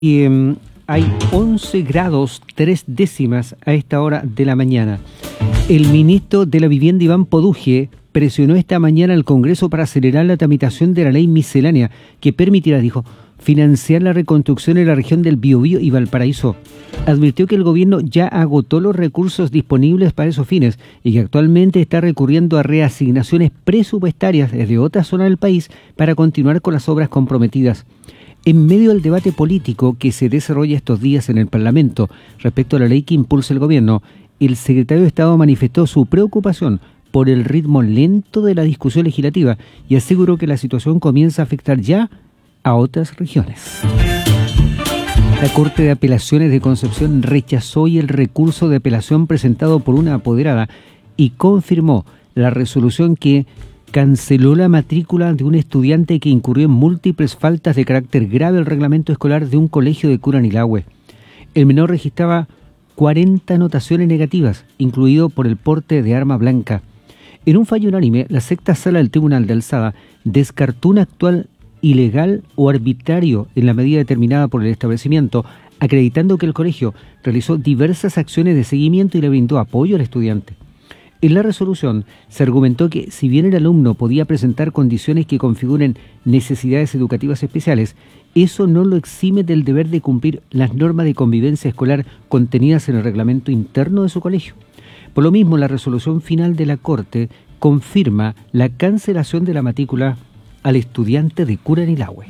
Hay 11 grados 3 décimas a esta hora de la mañana. El ministro de la Vivienda, Iván Poduje, presionó esta mañana al Congreso para acelerar la tramitación de la ley miscelánea que permitirá, dijo, financiar la reconstrucción en la región del Biobío y Valparaíso. Advirtió que el gobierno ya agotó los recursos disponibles para esos fines y que actualmente está recurriendo a reasignaciones presupuestarias desde otras zonas del país para continuar con las obras comprometidas. En medio del debate político que se desarrolla estos días en el Parlamento respecto a la ley que impulsa el gobierno, el secretario de Estado manifestó su preocupación por el ritmo lento de la discusión legislativa y aseguró que la situación comienza a afectar ya a otras regiones. La Corte de Apelaciones de Concepción rechazó hoy el recurso de apelación presentado por una apoderada y confirmó la resolución que canceló la matrícula de un estudiante que incurrió en múltiples faltas de carácter grave al reglamento escolar de un colegio de Curanilahue. El menor registraba 40 anotaciones negativas, incluido por el porte de arma blanca. En un fallo unánime, la sexta sala del Tribunal de Alzada descartó un actual ilegal o arbitrario en la medida determinada por el establecimiento, acreditando que el colegio realizó diversas acciones de seguimiento y le brindó apoyo al estudiante. En la resolución se argumentó que si bien el alumno podía presentar condiciones que configuren necesidades educativas especiales, eso no lo exime del deber de cumplir las normas de convivencia escolar contenidas en el reglamento interno de su colegio. Por lo mismo, la resolución final de la Corte confirma la cancelación de la matrícula al estudiante de Curanilahue.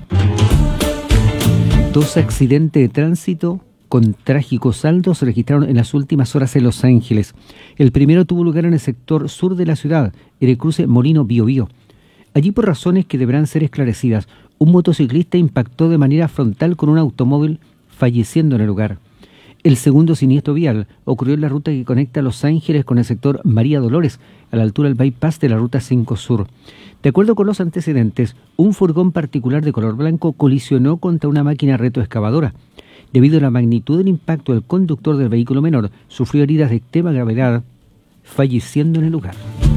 2 accidentes de tránsito con trágicos saldos se registraron en las últimas horas en Los Ángeles. El primero tuvo lugar en el sector sur de la ciudad, en el cruce Molino-Biobío. Allí, por razones que deberán ser esclarecidas, un motociclista impactó de manera frontal con un automóvil, falleciendo en el lugar. El segundo siniestro vial ocurrió en la ruta que conecta Los Ángeles con el sector María Dolores, a la altura del bypass de la Ruta 5 Sur. De acuerdo con los antecedentes, un furgón particular de color blanco colisionó contra una máquina retroexcavadora. Debido a la magnitud del impacto, el conductor del vehículo menor sufrió heridas de extrema gravedad, falleciendo en el lugar.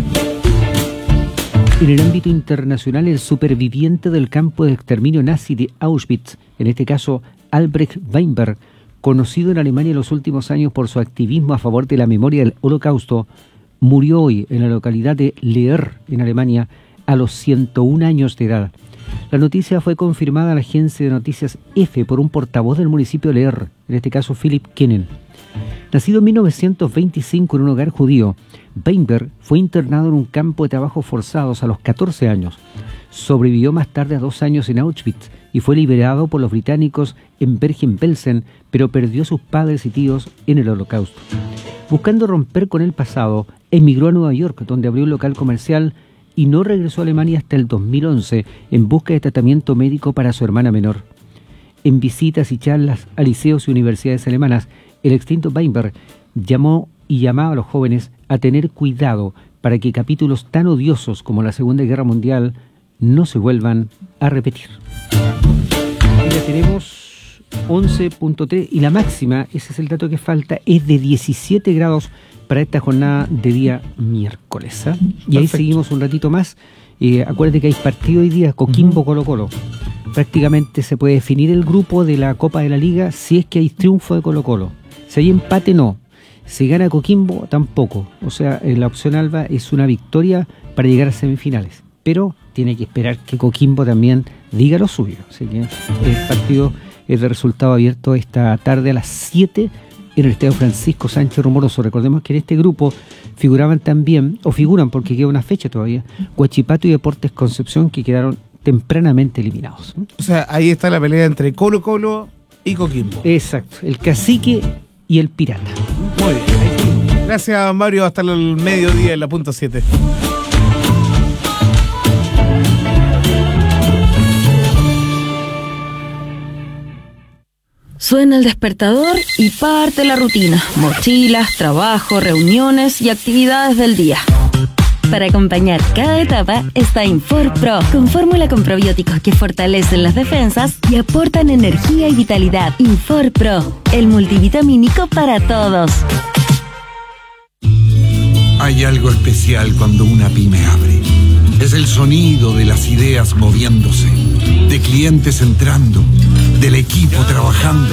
En el ámbito internacional, el superviviente del campo de exterminio nazi de Auschwitz, en este caso Albrecht Weinberg, conocido en Alemania en los últimos años por su activismo a favor de la memoria del Holocausto, murió hoy en la localidad de Leer, en Alemania, a los 101 años de edad. La noticia fue confirmada a la agencia de noticias EFE por un portavoz del municipio de Leer, en este caso Philipp Kennen. Nacido en 1925 en un hogar judío, Weinberg fue internado en un campo de trabajos forzados a los 14 años. Sobrevivió más tarde a 2 años en Auschwitz y fue liberado por los británicos en Bergen-Belsen, pero perdió a sus padres y tíos en el Holocausto. Buscando romper con el pasado, emigró a Nueva York, donde abrió un local comercial y no regresó a Alemania hasta el 2011 en busca de tratamiento médico para su hermana menor. En visitas y charlas a liceos y universidades alemanas, el extinto Weinberg llamaba a los jóvenes a tener cuidado para que capítulos tan odiosos como la Segunda Guerra Mundial no se vuelvan a repetir. Ya tenemos 11.3 y la máxima, ese es el dato que falta, es de 17 grados para esta jornada de día miércoles. Y ahí seguimos un ratito más. Acuérdate que hay partido hoy día, Coquimbo Colo-Colo. Prácticamente se puede definir el grupo de la Copa de la Liga si es que hay triunfo de Colo-Colo. Si hay empate, no. Si gana Coquimbo, tampoco. O sea, la opción alba es una victoria para llegar a semifinales. Pero tiene que esperar que Coquimbo también diga lo suyo. Así que el partido es de resultado abierto esta tarde a las 7 en el Estadio Francisco Sánchez Rumoroso. Recordemos que en este grupo figuran porque queda una fecha todavía, Huachipato y Deportes Concepción, que quedaron tempranamente eliminados. O sea, ahí está la pelea entre Colo-Colo y Coquimbo. Exacto, el Cacique y el Pirata. Muy bien. Gracias, Mario. Hasta el mediodía en la punto 7. Suena el despertador y parte la rutina. Mochilas, trabajo, reuniones y actividades del día. Para acompañar cada etapa está Infor Pro, con fórmula con probióticos que fortalecen las defensas y aportan energía y vitalidad. Infor Pro, el multivitamínico para todos. Hay algo especial cuando una pyme abre. Es el sonido de las ideas moviéndose, de clientes entrando, del equipo trabajando.